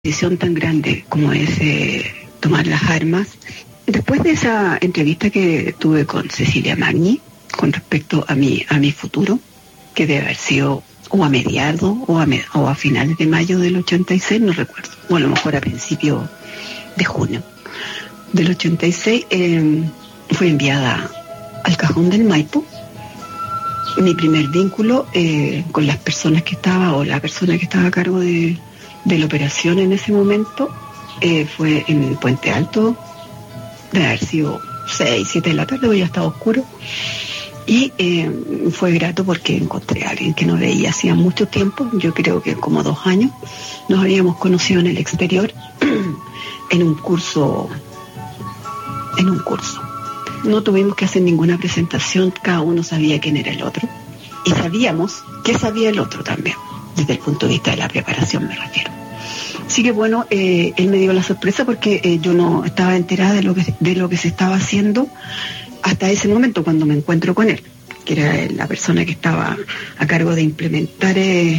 decisión tan grande como es tomar las armas. Después de esa entrevista que tuve con Cecilia Magni con respecto a mi futuro, que debe haber sido o a mediados o a finales de mayo del 86, no recuerdo, o a lo mejor a principios de junio del 86, fue enviada al cajón del Maipo. Mi primer vínculo con las personas que estaba, o la persona que estaba a cargo de la operación en ese momento, fue en el Puente Alto. Debe haber sido 6, 7 de la tarde, hoy ya estaba oscuro. Y fue grato porque encontré a alguien que no veía hacía mucho tiempo, yo creo que como 2 años. Nos habíamos conocido en el exterior, en un curso. No tuvimos que hacer ninguna presentación, cada uno sabía quién era el otro. Y sabíamos qué sabía el otro también, desde el punto de vista de la preparación me refiero. Así que bueno, él me dio la sorpresa porque yo no estaba enterada de lo que se estaba haciendo hasta ese momento cuando me encuentro con él, que era la persona que estaba a cargo de implementar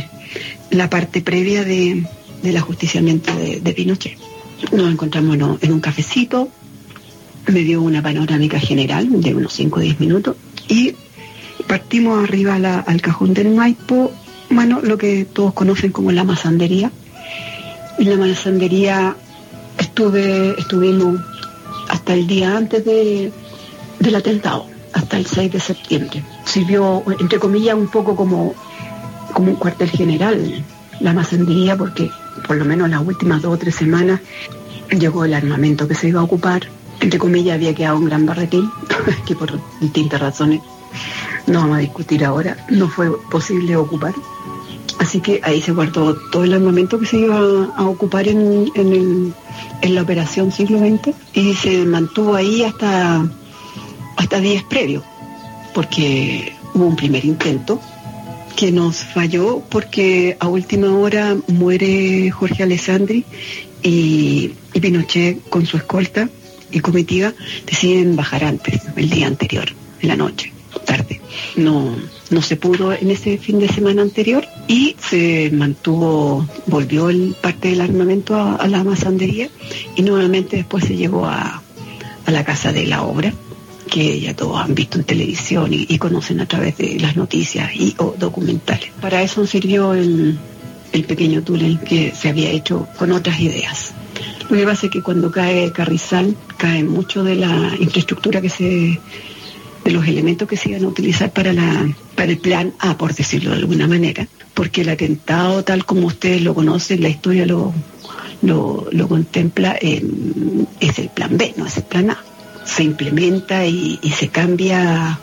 la parte previa del ajusticiamiento de Pinochet. Nos encontramos en un cafecito, me dio una panorámica general de unos 5 o 10 minutos y partimos arriba al cajón del Maipo, bueno, lo que todos conocen como la masandería. En la masandería estuvimos hasta el día antes del atentado, hasta el 6 de septiembre. Sirvió, entre comillas, un poco como un cuartel general la masandería, porque por lo menos las últimas 2 o 3 semanas llegó el armamento que se iba a ocupar. Entre comillas, había quedado un gran barretín, que por distintas razones, no vamos a discutir ahora, no fue posible ocupar. Así que ahí se guardó todo el armamento que se iba a ocupar en la operación siglo XX y se mantuvo ahí hasta días previos, porque hubo un primer intento que nos falló porque a última hora muere Jorge Alessandri y Pinochet con su escolta y comitiva deciden bajar antes, el día anterior, en la noche, tarde. No se pudo en ese fin de semana anterior y se mantuvo, volvió parte del armamento a la masandería y nuevamente después se llevó a la Casa de la Obra, que ya todos han visto en televisión y conocen a través de las noticias o documentales. Para eso sirvió el pequeño túnel que se había hecho con otras ideas. Lo que pasa es que cuando cae Carrizal, cae mucho de la infraestructura de los elementos que se iban a utilizar para el plan A, por decirlo de alguna manera, porque el atentado, tal como ustedes lo conocen, la historia lo contempla, es el plan B, no es el plan A. Se implementa y se cambia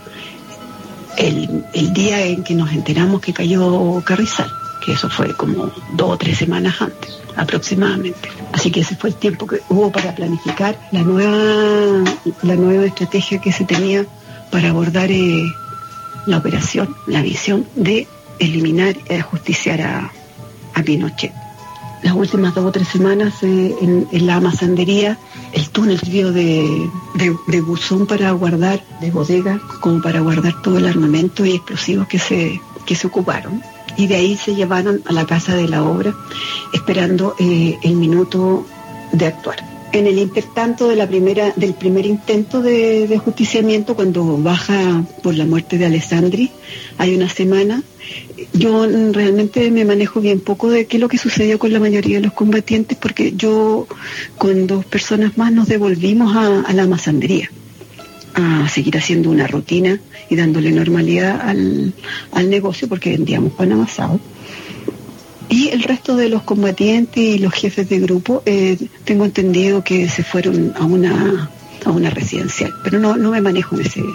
el día en que nos enteramos que cayó Carrizal, que eso fue como 2 o 3 semanas antes aproximadamente. Así que ese fue el tiempo que hubo para planificar la nueva estrategia que se tenía para abordar la operación, la visión de eliminar y ajusticiar a Pinochet. Las últimas 2 o 3 semanas en la masandería, el túnel sirvió de buzón para guardar, de bodega, como para guardar todo el armamento y explosivos que se ocuparon. Y de ahí se llevaron a la Casa de la Obra, esperando el minuto de actuar. En el intertanto del primer intento de ajusticiamiento, cuando baja por la muerte de Alessandri, hay una semana, yo realmente me manejo bien poco de qué es lo que sucedió con la mayoría de los combatientes, porque yo con 2 personas más nos devolvimos a la masandería, a seguir haciendo una rutina y dándole normalidad al negocio, porque vendíamos pan amasado. Y el resto de los combatientes y los jefes de grupo, tengo entendido que se fueron a una residencial, pero no me manejo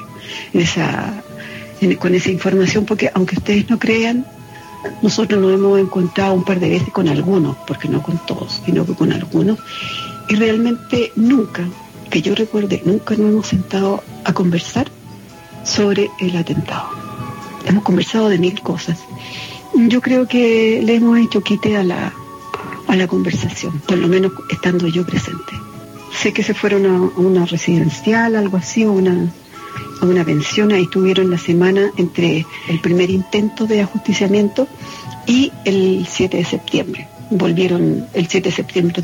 con esa información, porque aunque ustedes no crean, nosotros nos hemos encontrado un par de veces con algunos, porque no con todos, sino que con algunos, y realmente nunca, que yo recuerde, nunca nos hemos sentado a conversar sobre el atentado. Hemos conversado de 1000 cosas. Yo creo que le hemos hecho quite a la conversación, por lo menos estando yo presente. Sé que se fueron a una residencial, algo así, a una pensión. Ahí estuvieron la semana entre el primer intento de ajusticiamiento y el 7 de septiembre. volvieron el 7 de septiembre